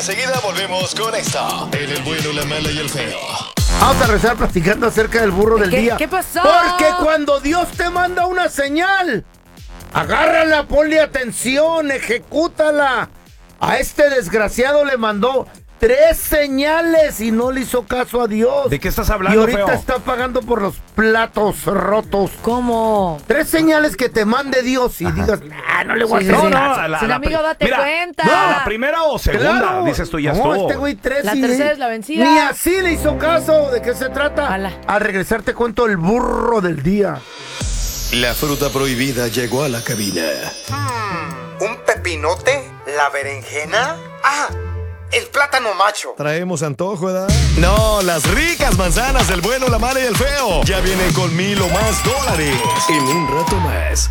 Enseguida volvemos con esto. En el bueno, la mala y el feo. Vamos a regresar platicando acerca del burro del día. ¿Qué pasó? Porque cuando Dios te manda una señal, agárrala, ponle atención, ejecútala. A este desgraciado le mandó 3 señales y no le hizo caso a Dios. ¿De qué estás hablando, Y ahorita feo? está pagando por los platos rotos. ¿Cómo? 3 señales que te mande Dios y digas, no le voy a hacer caso. Si el amigo, date cuenta. No, la primera o segunda, Claro. dices tú, ya no, estuvo. este güey 3 La y tercera es la vencida. Ni así le hizo caso. ¿De qué se trata? Ala. Al regresar te cuento el burro del día. La fruta prohibida llegó a la cabina. ¿Un pepinote? ¿La berenjena? ¡Ah! El plátano macho. Traemos antojo, ¿verdad? No, las ricas manzanas del bueno, la mala y el feo. Ya vienen con 1,000 o más dólares. En un rato más.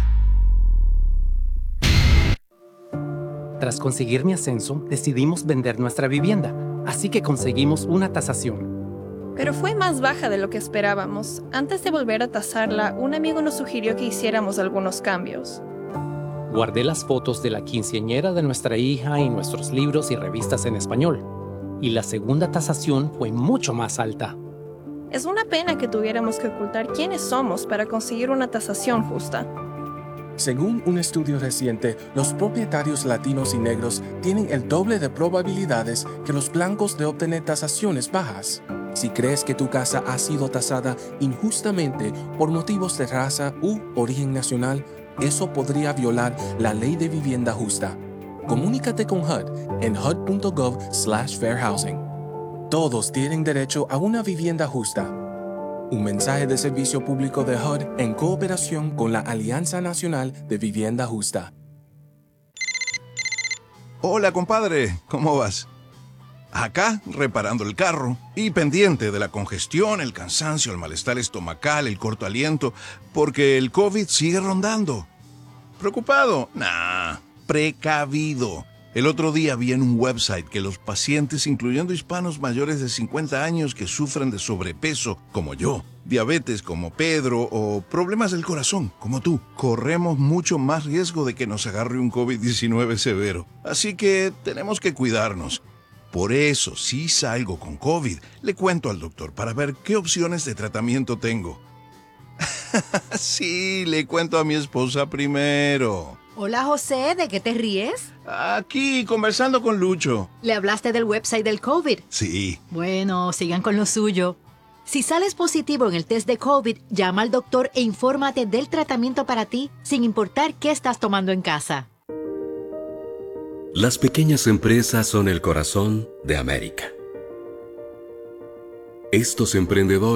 Tras conseguir mi ascenso, decidimos vender nuestra vivienda, así que conseguimos una tasación. Pero fue más baja de lo que esperábamos. Antes de volver a tasarla, un amigo nos sugirió que hiciéramos algunos cambios. Guardé las fotos de la quinceañera de nuestra hija y nuestros libros y revistas en español. Y la segunda tasación fue mucho más alta. Es una pena que tuviéramos que ocultar quiénes somos para conseguir una tasación justa. Según un estudio reciente, los propietarios latinos y negros tienen el doble de probabilidades que los blancos de obtener tasaciones bajas. Si crees que tu casa ha sido tasada injustamente por motivos de raza u origen nacional, eso podría violar la ley de vivienda justa. Comunícate con HUD en hud.gov/fairhousing. Todos tienen derecho a una vivienda justa. Un mensaje de servicio público de HUD en cooperación con la Alianza Nacional de Vivienda Justa. Hola, compadre. ¿Cómo vas? Acá, reparando el carro y pendiente de la congestión, el cansancio, el malestar estomacal, el corto aliento, porque el COVID sigue rondando. ¿Preocupado? Nah, precavido. El otro día vi en un website que los pacientes, incluyendo hispanos mayores de 50 años que sufren de sobrepeso, como yo, diabetes como Pedro o problemas del corazón, como tú, corremos mucho más riesgo de que nos agarre un COVID-19 severo. Así que tenemos que cuidarnos. Por eso, si salgo con COVID, le cuento al doctor para ver qué opciones de tratamiento tengo. Sí, le cuento a mi esposa primero. Hola, José, ¿de qué te ríes? Aquí, conversando con Lucho. ¿Le hablaste del website del COVID? Sí. Bueno, sigan con lo suyo. Si sales positivo en el test de COVID, llama al doctor e infórmate del tratamiento para ti, sin importar qué estás tomando en casa. Las pequeñas empresas son el corazón de América. Estos emprendedores